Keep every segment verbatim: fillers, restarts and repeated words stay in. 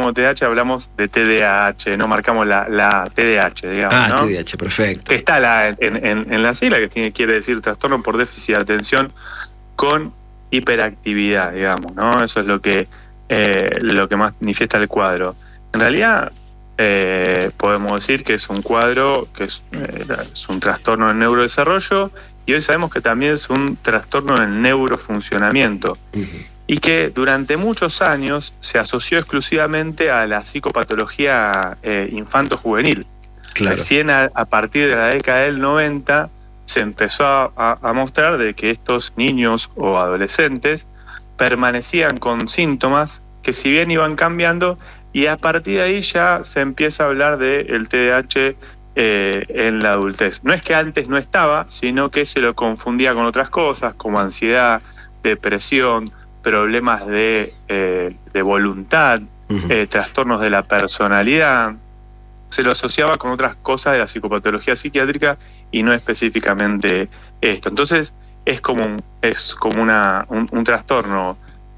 hablamos de T D A H hablamos de T D A H, no marcamos la, la T D A H, digamos, Ah, ¿no? T D A H, perfecto. Está la, en, en, en la sigla que tiene, quiere decir trastorno por déficit de atención con hiperactividad, digamos, ¿no? Eso es lo que, eh, lo que más manifiesta el cuadro. En realidad, eh, podemos decir que es un cuadro, que es, eh, es un trastorno del neurodesarrollo, y hoy sabemos que también es un trastorno del neurofuncionamiento. Uh-huh. Y que durante muchos años se asoció exclusivamente a la psicopatología eh, infanto-juvenil. Claro. Recién a, a partir de la década del noventa se empezó a, a mostrar de que estos niños o adolescentes permanecían con síntomas que si bien iban cambiando, y a partir de ahí ya se empieza a hablar del T D A H eh, en la adultez. No es que antes no estaba, sino que se lo confundía con otras cosas como ansiedad, depresión, problemas de, eh, de voluntad, uh-huh. eh, trastornos de la personalidad. Se lo asociaba con otras cosas de la psicopatología psiquiátrica y no específicamente esto. Entonces es como un, es como una, un, un trastorno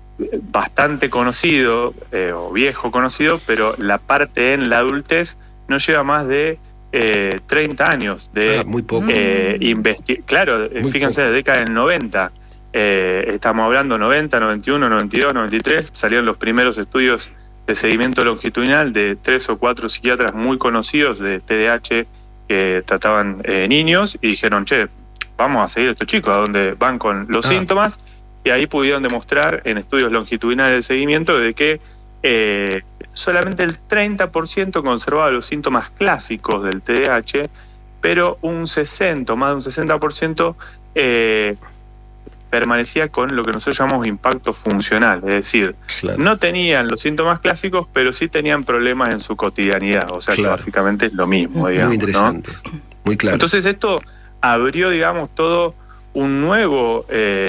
bastante conocido eh, o viejo conocido, pero la parte en la adultez no lleva más de eh, treinta años de ah, muy poco. Eh, investi- claro, muy fíjense, poco. De la década del noventa. Eh, estamos hablando noventa, noventa y uno, noventa y dos, noventa y tres, salieron los primeros estudios de seguimiento longitudinal de tres o cuatro psiquiatras muy conocidos de T D A H que trataban eh, niños y dijeron, che, vamos a seguir a estos chicos a donde van con los ah. síntomas, y ahí pudieron demostrar en estudios longitudinales de seguimiento de que eh, solamente el treinta por ciento conservaba los síntomas clásicos del T D A H, pero un sesenta, más de un sesenta por ciento eh, permanecía con lo que nosotros llamamos impacto funcional, es decir, claro. no tenían los síntomas clásicos, pero sí tenían problemas en su cotidianidad, o sea, claro. que básicamente es lo mismo, digamos. Muy interesante, ¿no? Muy claro. Entonces esto abrió, digamos, todo un nuevo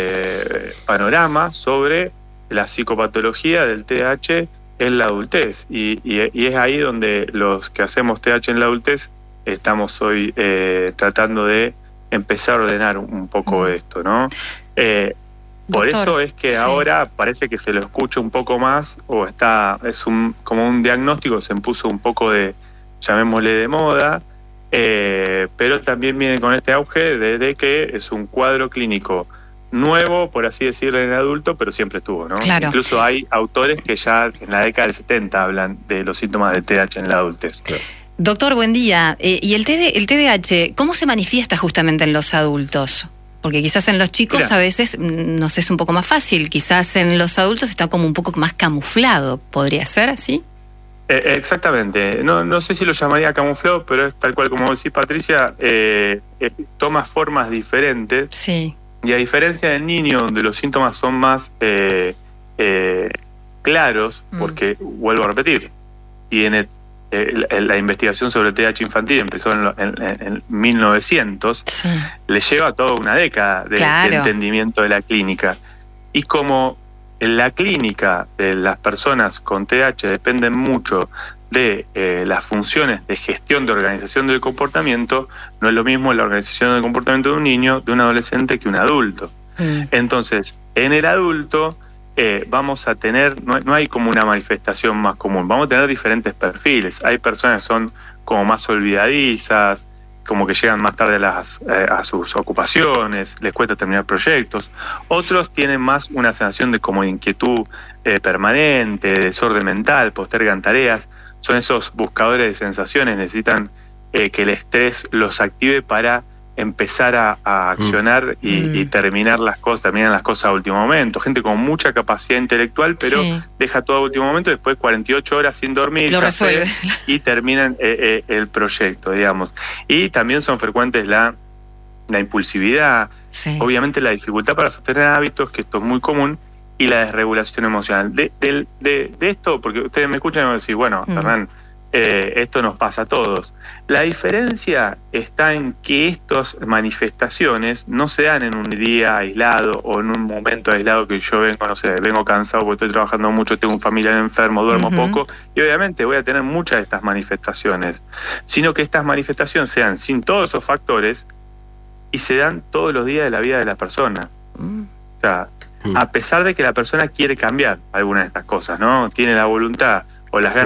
eh, panorama sobre la psicopatología del T D A H en la adultez, y, y, y es ahí donde los que hacemos T D A H en la adultez estamos hoy eh, tratando de empezar a ordenar un poco mm. esto, ¿no? Eh, por Doctor, eso es que sí. ahora parece que se lo escucha un poco más, o está, es un como un diagnóstico, se impuso un poco de, llamémosle de moda, eh, pero también viene con este auge de, de que es un cuadro clínico nuevo, por así decirlo, en el adulto, pero siempre estuvo, ¿no? Claro. Incluso hay autores que ya en la década del setenta hablan de los síntomas de T D A H en la adultez. Claro. Doctor, buen día. Eh, ¿Y el, T D, el T D A H, cómo se manifiesta justamente en los adultos? Porque quizás en los chicos Mira. a veces nos es un poco más fácil, quizás en los adultos está como un poco más camuflado, ¿podría ser así? Eh, exactamente, no, no sé si lo llamaría camuflado, pero es tal cual como decís, Patricia, eh, eh, toma formas diferentes. Sí. Y a diferencia del niño, donde los síntomas son más eh, eh, claros, mm. porque, vuelvo a repetir, tiene eh, la, la investigación sobre el T D A H infantil empezó en, lo, en, en mil novecientos, sí. le lleva toda una década de, claro. de entendimiento de la clínica. Y como en la clínica de las personas con T D A H dependen mucho de eh, las funciones de gestión de organización del comportamiento, no es lo mismo la organización del comportamiento de un niño, de un adolescente, que un adulto. Mm. Entonces, en el adulto eh, vamos a tener, no, no hay como una manifestación más común, vamos a tener diferentes perfiles. Hay personas que son como más olvidadizas, como que llegan más tarde a, las, eh, a sus ocupaciones, les cuesta terminar proyectos. Otros tienen más una sensación de como inquietud eh, permanente, desorden mental, postergan tareas. Son esos buscadores de sensaciones, necesitan eh, que el estrés los active para empezar a, a accionar mm. y, mm. y terminar las cosas, terminan las cosas a último momento. Gente con mucha capacidad intelectual, pero sí. deja todo a último momento, después cuarenta y ocho horas sin dormir, lo café, resuelve. Y terminan eh, eh, el proyecto, digamos. Y también son frecuentes la, la impulsividad, sí. obviamente la dificultad para sostener hábitos, que esto es muy común, y la desregulación emocional. De, de, de, de esto, porque ustedes me escuchan y me van a decir, bueno, mm. Fernán, eh, esto nos pasa a todos. La diferencia está en que estas manifestaciones no se dan en un día aislado o en un momento aislado que yo vengo, no sé, vengo cansado porque estoy trabajando mucho, tengo un familiar enfermo, duermo uh-huh. poco, y obviamente voy a tener muchas de estas manifestaciones, sino que estas manifestaciones se dan sin todos esos factores y se dan todos los días de la vida de la persona. Uh-huh. O sea, a pesar de que la persona quiere cambiar algunas de estas cosas, ¿no? Tiene la voluntad o las ganas